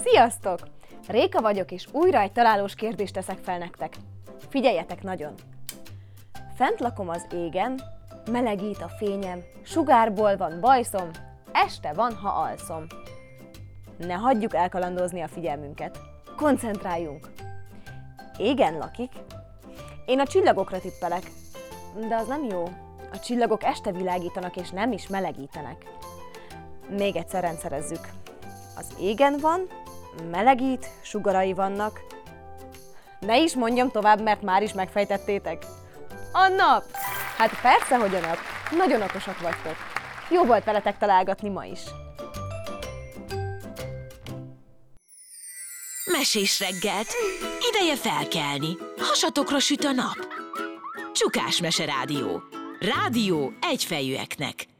Sziasztok! Réka vagyok, és újra egy találós kérdést teszek fel nektek. Figyeljetek nagyon! Fent lakom az égen, melegít a fényem, sugárból van bajszom, este van, ha alszom. Ne hagyjuk elkalandozni a figyelmünket. Koncentráljunk! Égen lakik. Én a csillagokra tippelek, de az nem jó. A csillagok este világítanak, és nem is melegítenek. Még egyszer rendszerezzük. Az égen van, melegít, sugarai vannak. Ne is mondjam tovább, mert már is megfejtettétek. A nap! Hát persze, hogy a nap. Nagyon okosak vagytok. Jó volt veletek találgatni ma is. Mesés reggelt, ideje felkelni, hasatokra süt a nap. Csukás Mese Rádió. Rádió egyfejűeknek.